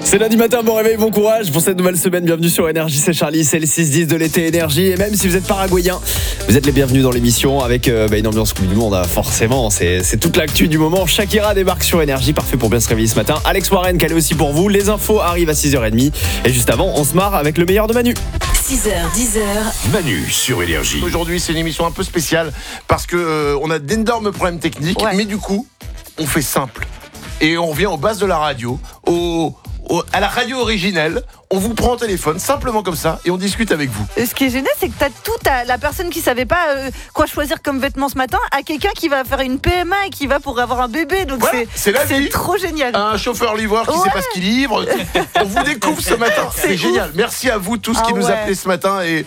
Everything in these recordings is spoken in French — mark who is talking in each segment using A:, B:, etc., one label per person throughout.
A: C'est lundi matin, bon réveil, bon courage pour cette nouvelle semaine. Bienvenue sur Énergie, c'est Charlie, c'est le 6-10 de l'été Énergie. Et même si vous êtes paraguayen, vous êtes les bienvenus dans l'émission avec une ambiance Coupe du Monde. Forcément, c'est toute l'actu du moment. Shakira débarque sur Énergie, parfait pour bien se réveiller ce matin. Alex Warren calé aussi pour vous. Les infos arrivent à 6h30. Et juste avant, on se marre avec le meilleur de Manu.
B: 6h, 10h.
C: Manu sur Énergie.
D: Aujourd'hui, c'est une émission un peu spéciale parce que on a d'énormes problèmes techniques, mais du coup, on fait simple. Et on revient aux bases de la radio, à la radio originelle. On vous prend au téléphone, simplement comme ça, et on discute avec vous.
E: Ce qui est génial, c'est que t'as la personne qui savait pas quoi choisir comme vêtements ce matin, à quelqu'un qui va faire une PMA et qui va pour avoir un bébé. Donc
D: voilà, c'est
E: trop génial.
D: Un chauffeur-livreur qui sait pas ce qu'il livre. On vous découvre ce matin. C'est génial. Merci à vous tous qui nous appelez ce matin et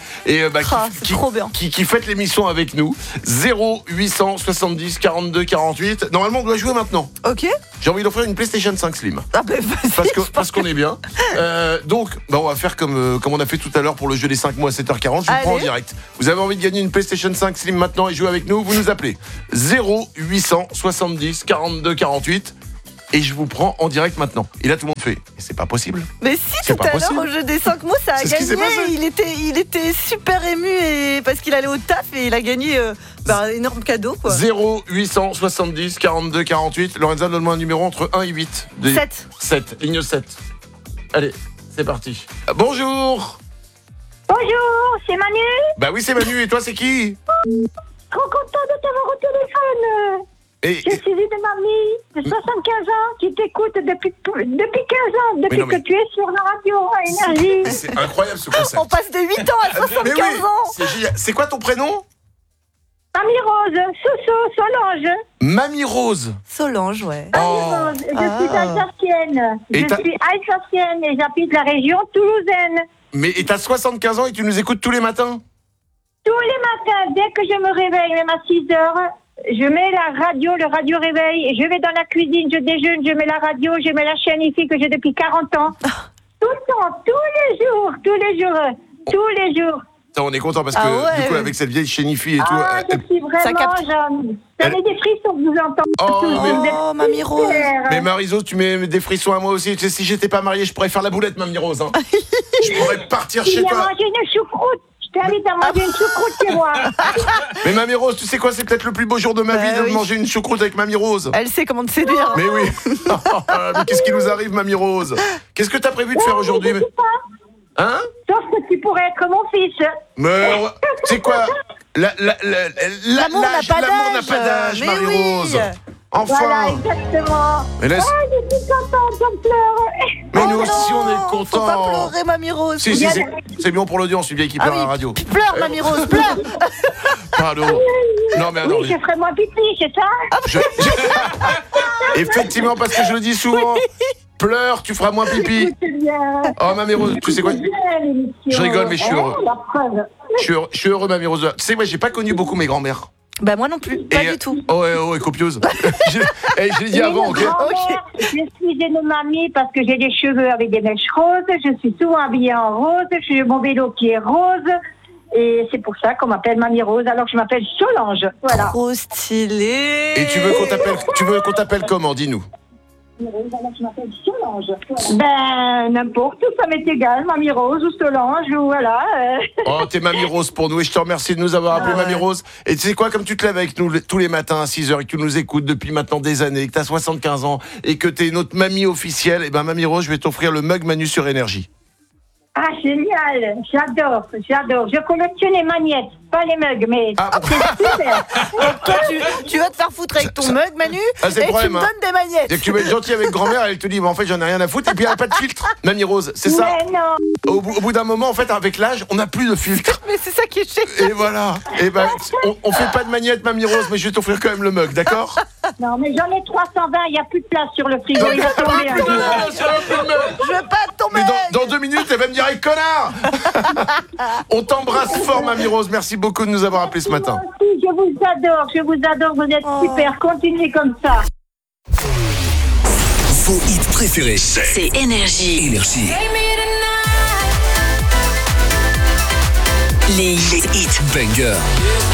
D: qui faites l'émission avec nous. 0800 70 42 48. Normalement, on doit jouer maintenant.
E: Ok.
D: J'ai envie d'offrir une PlayStation 5 Slim.
E: Ah ben vas-y.
D: Parce qu'on est bien. Donc, on va faire comme on a fait tout à l'heure pour le jeu des 5 mots à 7h40. Je vous prends en direct. Vous avez envie de gagner une PlayStation 5 Slim maintenant et jouer avec nous, vous nous appelez 0800 70 42 48 et je vous prends en direct maintenant. Et là, tout le monde fait. C'est pas possible.
E: Mais si, tout à l'heure, au jeu des 5 mots, ça a gagné. Il était super ému parce qu'il allait au taf et il a gagné un énorme cadeau, quoi.
D: 0800 70 42 48. Lorenza, donne-moi un numéro entre 1 et 8. 7, ligne 7. Allez, c'est parti. Bonjour.
F: Bonjour, c'est Manu.
D: Bah oui, c'est Manu. Et toi, c'est qui?
F: Trop content de t'avoir au téléphone. Je suis une mamie de 75 ans qui t'écoute depuis 15 ans, que tu es sur la radio à Énergie.
D: C'est incroyable ce concept.
E: On passe de 8 ans à 75 ans.
D: C'est génial. C'est quoi ton prénom?
F: Mamie Rose, Solange.
D: Mamie Rose.
E: Solange, ouais.
F: Mamie Rose, je suis alsacienne. Je suis alsacienne et j'habite la région toulousaine.
D: Mais t'as 75 ans et tu nous écoutes tous les matins?
F: Tous les matins, dès que je me réveille, même à 6h, je mets la radio, le radio réveil, et je vais dans la cuisine, je déjeune, je mmets la radio, je mets la chaîne ici que j'ai depuis 40 ans. Tout le temps, tous les jours.
D: On est content parce que du coup avec cette vieille chaîne IFI et tout.
F: Je suis vraiment, j'en ai des frissons que vous entendez.
E: Oh, Mamie Rose.
D: Mais Marie-Rose, tu mets des frissons à moi aussi. Tu sais, si j'étais pas mariée, je pourrais faire la boulette, Mamie Rose. Hein. Je pourrais partir chez toi.
F: Il a mangé une choucroute. Je t'invite à manger une choucroute chez moi.
D: Mais Mamie Rose, tu sais quoi, c'est peut-être le plus beau jour de ma vie de manger une choucroute avec Mamie Rose.
E: Elle sait comment te séduire.
D: Mais oui. Mais qu'est-ce qui nous arrive, Mamie Rose? Qu'est-ce que t'as prévu de faire aujourd'hui? Hein?
F: Sauf que tu pourrais être mon fils.
D: Mais c'est quoi?
E: L'amour n'a pas d'âge,
D: Marie-Rose. Enfin.
F: Voilà, exactement.
D: Mais
F: je suis contente, j'en pleure.
D: Mais nous aussi, on est contents.
E: Faut pas pleurer, Mamie Rose.
D: Si, c'est bien pour l'audience, une vieille qui pleure à la radio.
E: Pleure, Mamie Rose, pleure.
D: Pardon. Non, mais attends.
F: Oui, je ferai moins pipi, c'est ça?
D: Effectivement, parce que je le dis souvent. Pleure, tu feras moins pipi. Oh, Mamie Rose, tu sais quoi? Je rigole, mais je suis heureux. Je suis heureux, Mamie Rose. Tu sais, moi, j'ai pas connu beaucoup mes grands-mères.
E: Bah moi non plus, pas du tout.
D: Oh, copieuse. Je l'ai dit avant, ok.
F: Je suis une mamie parce que j'ai des cheveux avec des mèches roses. Je suis souvent habillée en rose. J'ai mon vélo qui est rose. Et c'est pour ça qu'on m'appelle Mamie Rose. Alors je m'appelle Solange. Voilà.
E: Trop stylé.
D: Et tu veux qu'on t'appelle comment? Dis-nous.
F: Je m'appelle Solange. Ben, n'importe, ça m'est égal, Mamie Rose ou Solange, ou voilà.
D: Oh, t'es Mamie Rose pour nous et je te remercie de nous avoir appelé Mamie Rose. Et tu sais quoi, comme tu te lèves avec nous tous les matins à 6h et que tu nous écoutes depuis maintenant des années, que t'as 75 ans et que t'es notre mamie officielle, et ben Mamie Rose, je vais t'offrir le mug Manu sur Énergie.
F: Ah, génial, j'adore. Je collectionne les magnettes, pas les mugs, mais c'est super.
E: Et toi, tu vas te faire foutre avec ton mug, Manu, et tu me donnes des magnettes.
D: Et que tu vas être gentil avec grand-mère, elle te dit, mais en fait, j'en ai rien à foutre, et puis elle n'a pas de filtre, Mamie Rose, c'est ça?
F: Mais non.
D: Au bout d'un moment, en fait, avec l'âge, on n'a plus de filtre.
E: Mais c'est ça qui est génial.
D: Et voilà. Et ben, on fait pas de magnettes, Mamie Rose, mais je vais t'offrir quand même le mug, d'accord?
F: Non, mais j'en ai 320, il n'y a plus de place sur le frigo, il va tomber un jour.
E: Je veux pas tomber.
D: Mais dans 2 minutes, elle va me dire, hey, connard. On t'embrasse fort, Mamie Rose. Merci beaucoup de nous avoir appelés ce matin.
F: Je vous adore, vous êtes super. Continuez comme ça.
C: Vos hits préférés,
B: c'est Énergie. Les hits
C: banger.